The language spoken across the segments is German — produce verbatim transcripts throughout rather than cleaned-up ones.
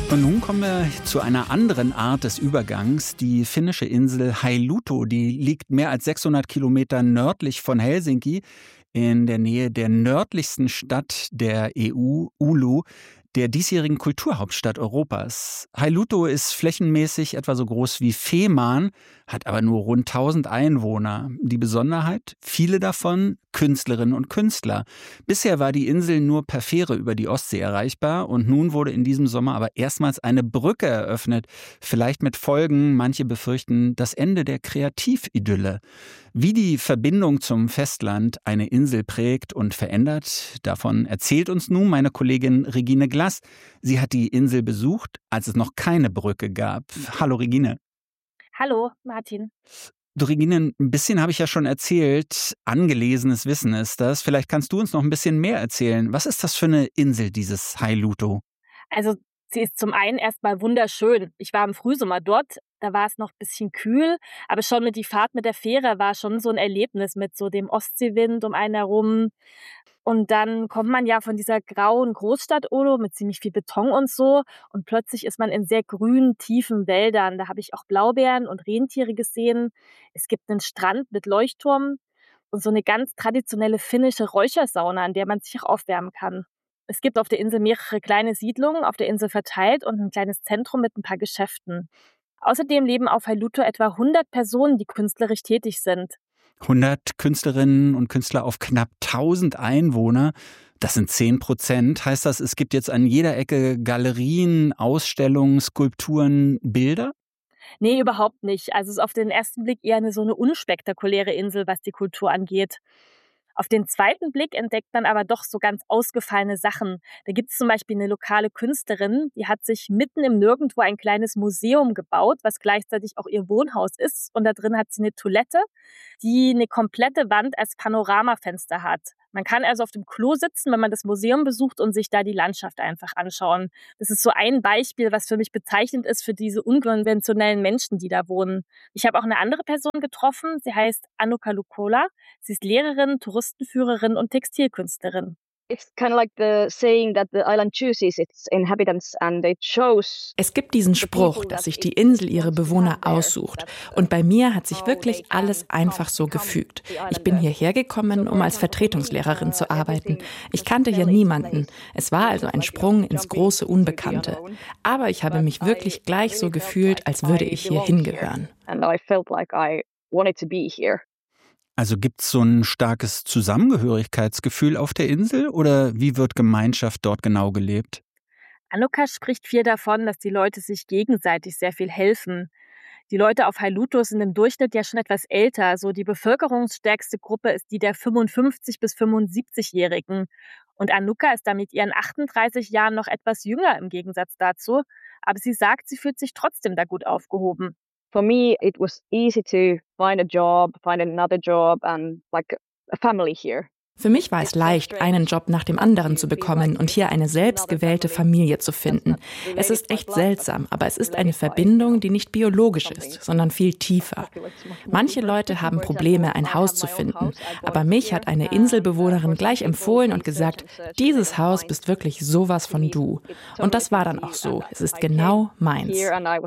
Und nun kommen wir zu einer anderen Art des Übergangs. Die finnische Insel Hailuoto, die liegt mehr als sechshundert Kilometer nördlich von Helsinki, in der Nähe der nördlichsten Stadt der E U, Oulu, der diesjährigen Kulturhauptstadt Europas. Hailuoto ist flächenmäßig etwa so groß wie Fehmarn, hat aber nur rund tausend Einwohner. Die Besonderheit? Viele davon Künstlerinnen und Künstler. Bisher war die Insel nur per Fähre über die Ostsee erreichbar und nun wurde in diesem Sommer aber erstmals eine Brücke eröffnet. Vielleicht mit Folgen, manche befürchten das Ende der Kreatividylle. Wie die Verbindung zum Festland eine Insel prägt und verändert, davon erzählt uns nun meine Kollegin Regine Glass. Sie hat die Insel besucht, als es noch keine Brücke gab. Hallo Regine. Hallo Martin. Du Regine, ein bisschen habe ich ja schon erzählt, angelesenes Wissen ist das. Vielleicht kannst du uns noch ein bisschen mehr erzählen. Was ist das für eine Insel, dieses Hailuoto? Also sie ist zum einen erstmal wunderschön. Ich war im Frühsommer dort, da war es noch ein bisschen kühl, aber schon mit die Fahrt mit der Fähre war schon so ein Erlebnis mit so dem Ostseewind um einen herum. Und dann kommt man ja von dieser grauen Großstadt Oulu mit ziemlich viel Beton und so und plötzlich ist man in sehr grünen, tiefen Wäldern. Da habe ich auch Blaubeeren und Rentiere gesehen. Es gibt einen Strand mit Leuchtturm und so eine ganz traditionelle finnische Räuchersauna, an der man sich auch aufwärmen kann. Es gibt auf der Insel mehrere kleine Siedlungen auf der Insel verteilt und ein kleines Zentrum mit ein paar Geschäften. Außerdem leben auf Hailuoto etwa hundert Personen, die künstlerisch tätig sind. hundert Künstlerinnen und Künstler auf knapp tausend Einwohner. Das sind zehn Prozent. Heißt das, es gibt jetzt an jeder Ecke Galerien, Ausstellungen, Skulpturen, Bilder? Nee, überhaupt nicht. Also es ist auf den ersten Blick eher eine so eine unspektakuläre Insel, was die Kultur angeht. Auf den zweiten Blick entdeckt man aber doch so ganz ausgefallene Sachen. Da gibt es zum Beispiel eine lokale Künstlerin, die hat sich mitten im Nirgendwo ein kleines Museum gebaut, was gleichzeitig auch ihr Wohnhaus ist. Und da drin hat sie eine Toilette, die eine komplette Wand als Panoramafenster hat. Man kann also auf dem Klo sitzen, wenn man das Museum besucht und sich da die Landschaft einfach anschauen. Das ist so ein Beispiel, was für mich bezeichnend ist für diese unkonventionellen Menschen, die da wohnen. Ich habe auch eine andere Person getroffen. Sie heißt Annukka Lukola. Sie ist Lehrerin, Touristenführerin und Textilkünstlerin. It's kind of like the saying that the island chooses its inhabitants and it shows. Es gibt diesen Spruch, dass sich die Insel ihre Bewohner aussucht. Und bei mir hat sich wirklich alles einfach so gefügt. Ich bin hierher gekommen, um als Vertretungslehrerin zu arbeiten. Ich kannte hier niemanden. Es war also ein Sprung ins große Unbekannte. Aber ich habe mich wirklich gleich so gefühlt, als würde ich hier hingehören. And I felt like I wanted to be here. Also gibt es so ein starkes Zusammengehörigkeitsgefühl auf der Insel oder wie wird Gemeinschaft dort genau gelebt? Annukka spricht viel davon, dass die Leute sich gegenseitig sehr viel helfen. Die Leute auf Hailuoto sind im Durchschnitt ja schon etwas älter. So die bevölkerungsstärkste Gruppe ist die der fünfundfünfzig- bis fünfundsiebzig-Jährigen. Und Annukka ist da mit ihren achtunddreißig Jahren noch etwas jünger im Gegensatz dazu. Aber sie sagt, sie fühlt sich trotzdem da gut aufgehoben. For me, it was easy to find a job, find another job and like a family here. Für mich war es leicht, einen Job nach dem anderen zu bekommen und hier eine selbstgewählte Familie zu finden. Es ist echt seltsam, aber es ist eine Verbindung, die nicht biologisch ist, sondern viel tiefer. Manche Leute haben Probleme, ein Haus zu finden, aber mich hat eine Inselbewohnerin gleich empfohlen und gesagt, dieses Haus bist wirklich sowas von du. Und das war dann auch so. Es ist genau meins.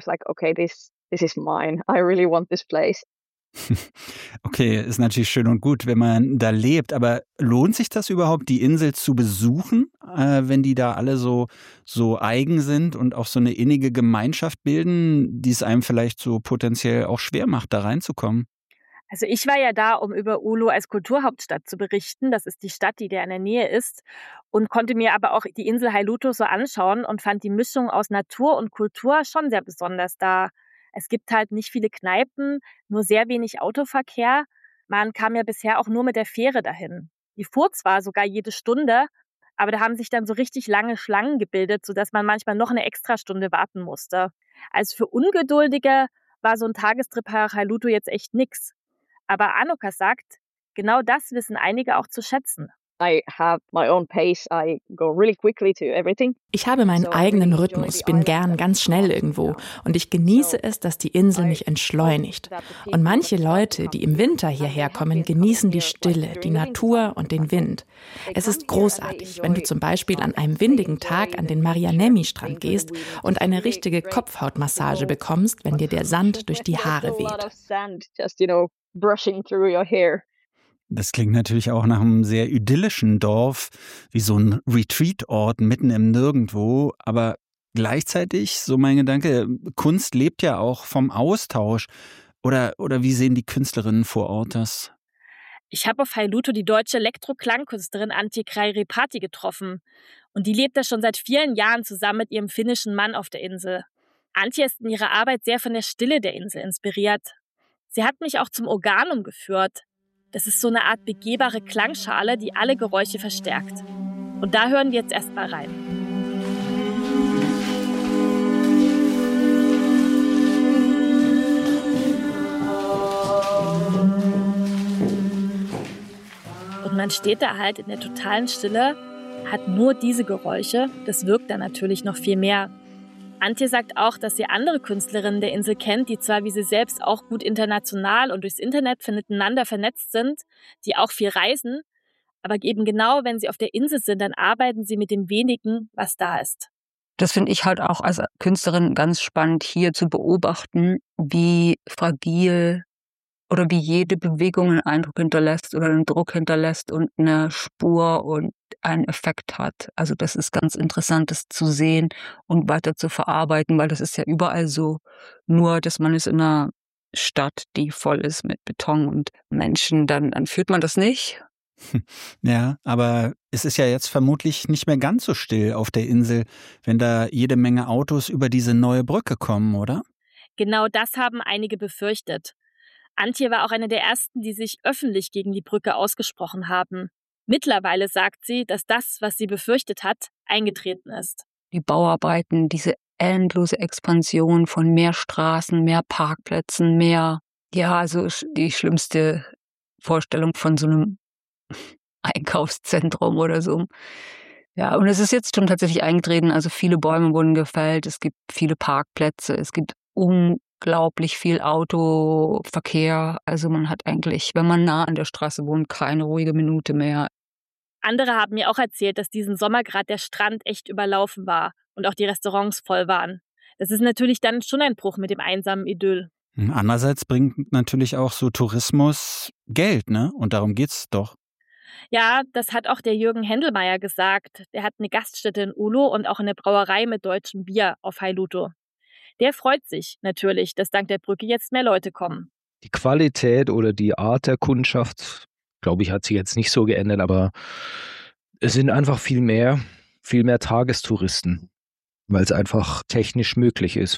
This is mine. I really want this place. Okay, ist natürlich schön und gut, wenn man da lebt, aber lohnt sich das überhaupt, die Insel zu besuchen, äh, wenn die da alle so, so eigen sind und auch so eine innige Gemeinschaft bilden, die es einem vielleicht so potenziell auch schwer macht, da reinzukommen? Also ich war ja da, um über Oulu als Kulturhauptstadt zu berichten. Das ist die Stadt, die da in der Nähe ist. Und konnte mir aber auch die Insel Hailuoto so anschauen und fand die Mischung aus Natur und Kultur schon sehr besonders da. Es gibt halt nicht viele Kneipen, nur sehr wenig Autoverkehr. Man kam ja bisher auch nur mit der Fähre dahin. Die fuhr zwar sogar jede Stunde, aber da haben sich dann so richtig lange Schlangen gebildet, sodass man manchmal noch eine Extrastunde warten musste. Also für Ungeduldige war so ein Tagestrip nach Hailuoto jetzt echt nix. Aber Annukka sagt, genau das wissen einige auch zu schätzen. I have my own pace. I go really quickly to everything. Ich habe meinen eigenen Rhythmus, bin gern ganz schnell irgendwo und ich genieße es, dass die Insel mich entschleunigt. Und manche Leute, die im Winter hierher kommen, genießen die Stille, die Natur und den Wind. Es ist großartig, wenn du zum Beispiel an einem windigen Tag an den Marianemi-Strand gehst und eine richtige Kopfhautmassage bekommst, wenn dir der Sand durch die Haare weht. Das klingt natürlich auch nach einem sehr idyllischen Dorf, wie so ein Retreat-Ort mitten im Nirgendwo. Aber gleichzeitig, so mein Gedanke, Kunst lebt ja auch vom Austausch. Oder, oder wie sehen die Künstlerinnen vor Ort das? Ich habe auf Hailuto die deutsche Elektro-Klangkünstlerin Antje Krairi-Pati getroffen. Und die lebt da schon seit vielen Jahren zusammen mit ihrem finnischen Mann auf der Insel. Antje ist in ihrer Arbeit sehr von der Stille der Insel inspiriert. Sie hat mich auch zum Organum geführt. Das ist so eine Art begehbare Klangschale, die alle Geräusche verstärkt. Und da hören wir jetzt erstmal rein. Und man steht da halt in der totalen Stille, hat nur diese Geräusche. Das wirkt dann natürlich noch viel mehr. Antje sagt auch, dass sie andere Künstlerinnen der Insel kennt, die zwar wie sie selbst auch gut international und durchs Internet miteinander vernetzt sind, die auch viel reisen, aber eben genau, wenn sie auf der Insel sind, dann arbeiten sie mit dem Wenigen, was da ist. Das finde ich halt auch als Künstlerin ganz spannend, hier zu beobachten, wie fragil oder wie jede Bewegung einen Eindruck hinterlässt oder einen Druck hinterlässt und eine Spur und einen Effekt hat. Also das ist ganz interessant, das zu sehen und weiter zu verarbeiten, weil das ist ja überall so. Nur, dass man ist in einer Stadt, die voll ist mit Beton und Menschen, dann, dann fühlt man das nicht. Ja, aber es ist ja jetzt vermutlich nicht mehr ganz so still auf der Insel, wenn da jede Menge Autos über diese neue Brücke kommen, oder? Genau das haben einige befürchtet. Antje war auch eine der ersten, die sich öffentlich gegen die Brücke ausgesprochen haben. Mittlerweile sagt sie, dass das, was sie befürchtet hat, eingetreten ist. Die Bauarbeiten, diese endlose Expansion von mehr Straßen, mehr Parkplätzen, mehr, ja, also die schlimmste Vorstellung von so einem Einkaufszentrum oder so. Ja, und es ist jetzt schon tatsächlich eingetreten, also viele Bäume wurden gefällt, es gibt viele Parkplätze, es gibt unglaublich viel Autoverkehr. Also man hat eigentlich, wenn man nah an der Straße wohnt, keine ruhige Minute mehr. Andere haben mir auch erzählt, dass diesen Sommer gerade der Strand echt überlaufen war und auch die Restaurants voll waren. Das ist natürlich dann schon ein Bruch mit dem einsamen Idyll. Andererseits bringt natürlich auch so Tourismus Geld, ne? Und darum geht's doch. Ja, das hat auch der Jürgen Händelmeier gesagt. Der hat eine Gaststätte in Ulo und auch eine Brauerei mit deutschem Bier auf Hailuto. Der freut sich natürlich, dass dank der Brücke jetzt mehr Leute kommen. Die Qualität oder die Art der Kundschaft, glaube ich, hat sich jetzt nicht so geändert, aber es sind einfach viel mehr, viel mehr Tagestouristen, weil es einfach technisch möglich ist.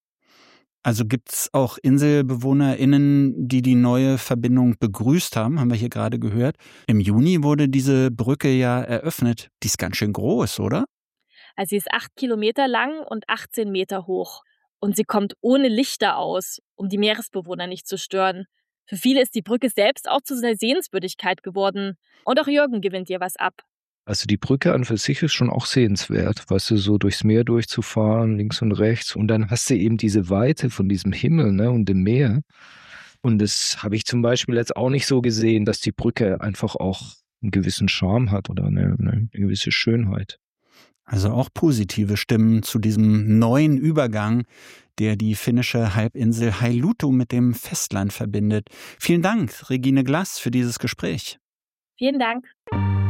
Also gibt's auch InselbewohnerInnen, die die neue Verbindung begrüßt haben, haben wir hier gerade gehört. Im Juni wurde diese Brücke ja eröffnet. Die ist ganz schön groß, oder? Also sie ist acht Kilometer lang und achtzehn Meter hoch. Und sie kommt ohne Lichter aus, um die Meeresbewohner nicht zu stören. Für viele ist die Brücke selbst auch zu einer Sehenswürdigkeit geworden. Und auch Jürgen gewinnt ihr was ab. Also die Brücke an für sich ist schon auch sehenswert, weißt du, so durchs Meer durchzufahren, links und rechts. Und dann hast du eben diese Weite von diesem Himmel, ne, und dem Meer. Und das habe ich zum Beispiel jetzt auch nicht so gesehen, dass die Brücke einfach auch einen gewissen Charme hat oder eine, eine gewisse Schönheit. Also auch positive Stimmen zu diesem neuen Übergang, der die finnische Halbinsel Hailuto mit dem Festland verbindet. Vielen Dank, Regine Glass, für dieses Gespräch. Vielen Dank.